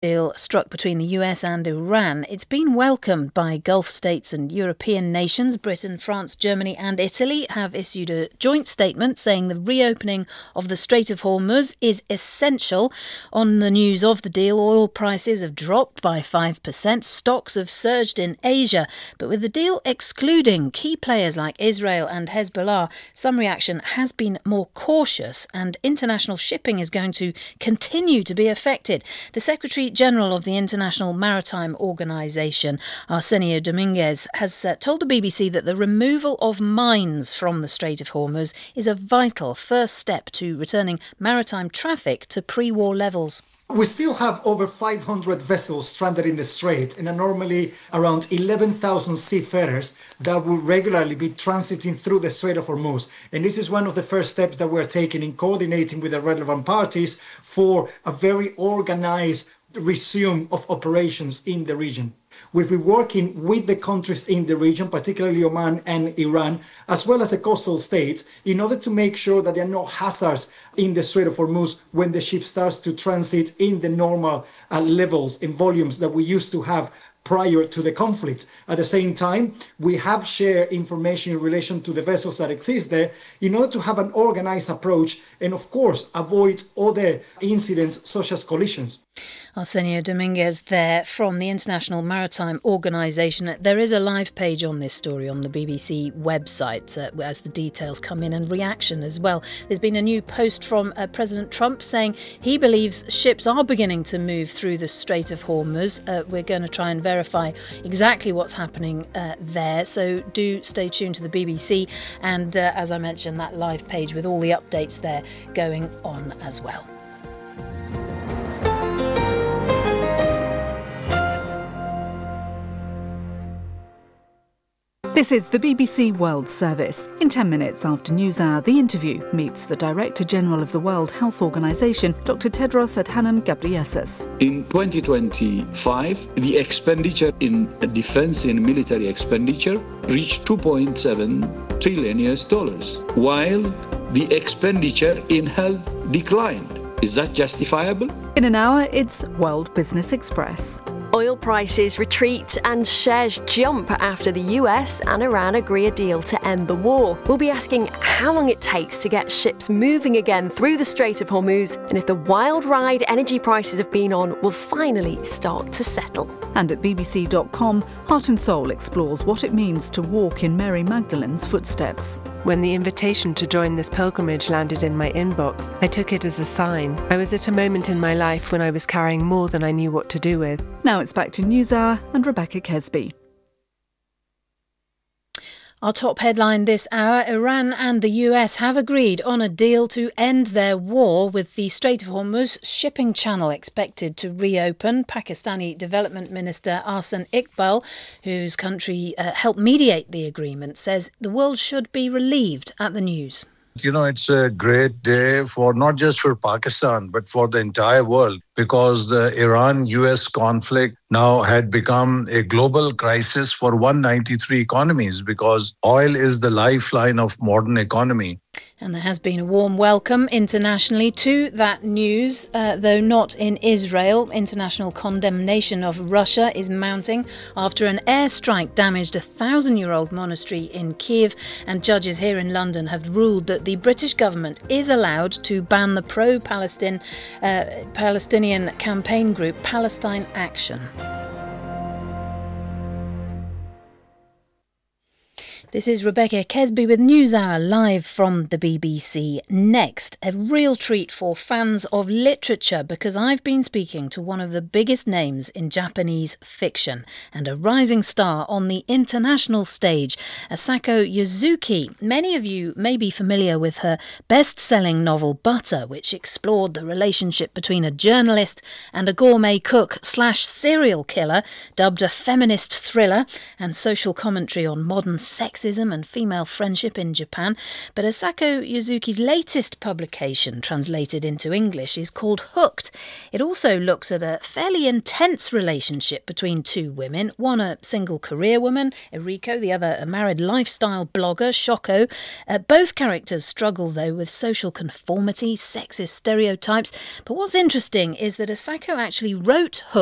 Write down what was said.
Deal struck between the US and Iran. It's been welcomed by Gulf states and European nations. Britain, France, Germany and Italy have issued a joint statement saying the reopening of the Strait of Hormuz is essential. On the news of the deal, oil prices have dropped by 5%. Stocks have surged in Asia. But with the deal excluding key players like Israel and Hezbollah, some reaction has been more cautious and international shipping is going to continue to be affected. The Secretary General of the International Maritime Organization, Arsenio Dominguez, has told the BBC that the removal of mines from the Strait of Hormuz is a vital first step to returning maritime traffic to pre-war levels. We still have over 500 vessels stranded in the strait and normally around 11,000 seafarers that will regularly be transiting through the Strait of Hormuz. And this is one of the first steps that we're taking in coordinating with the relevant parties for a very organized resume of operations in the region. We've been working with the countries in the region, particularly Oman and Iran, as well as the coastal states, in order to make sure that there are no hazards in the Strait of Hormuz when the ship starts to transit in the normal levels and volumes that we used to have prior to the conflict. At the same time, we have shared information in relation to the vessels that exist there in order to have an organized approach and, of course, avoid other incidents such as collisions. Arsenio Dominguez there from the International Maritime Organization. There is a live page on this story on the BBC website as the details come in, and reaction as well. There's been a new post from President Trump saying he believes ships are beginning to move through the Strait of Hormuz. We're going to try and verify exactly what's happening there, so do stay tuned to the BBC and as I mentioned, that live page with all the updates there going on as well. This is the BBC World Service. In 10 minutes after NewsHour, The Interview meets the Director General of the World Health Organization, Dr. Tedros Adhanom Ghebreyesus. In 2025, the expenditure in defense and military expenditure reached $2.7 trillion, while the expenditure in health declined. Is that justifiable? In an hour, it's World Business Express. Oil prices retreat and shares jump after the US and Iran agree a deal to end the war. We'll be asking how long it takes to get ships moving again through the Strait of Hormuz and if the wild ride energy prices have been on will finally start to settle. And at bbc.com, Heart and Soul explores what it means to walk in Mary Magdalene's footsteps. When the invitation to join this pilgrimage landed in my inbox, I took it as a sign. I was at a moment in my life when I was carrying more than I knew what to do with. Now it's back to NewsHour and Rebecca Kesby. Our top headline this hour, Iran and the US have agreed on a deal to end their war, with the Strait of Hormuz shipping channel expected to reopen. Pakistani Development Minister Ahsan Iqbal, whose country helped mediate the agreement, says the world should be relieved at the news. You know, it's a great day for not just for Pakistan, but for the entire world, because the Iran-US conflict now had become a global crisis for 193 economies, because oil is the lifeline of modern economy. And there has been a warm welcome internationally to that news, though not in Israel. International condemnation of Russia is mounting after an airstrike damaged a 1,000-year-old monastery in Kiev, and judges here in London have ruled that the British government is allowed to ban the pro-Palestinian campaign group Palestine Action. This is Rebecca Kesby with NewsHour live from the BBC. Next, a real treat for fans of literature, because I've been speaking to one of the biggest names in Japanese fiction and a rising star on the international stage, Asako Yuzuki. Many of you may be familiar with her best-selling novel Butter, which explored the relationship between a journalist and a gourmet cook/serial killer, dubbed a feminist thriller, and social commentary on modern sex sexism and female friendship in Japan. But Asako Yuzuki's latest publication, translated into English, is called Hooked. It also looks at a fairly intense relationship between two women, one a single career woman, Eriko, the other a married lifestyle blogger, Shoko. Both characters struggle, though, with social conformity, sexist stereotypes. But what's interesting is that Asako actually wrote Hooked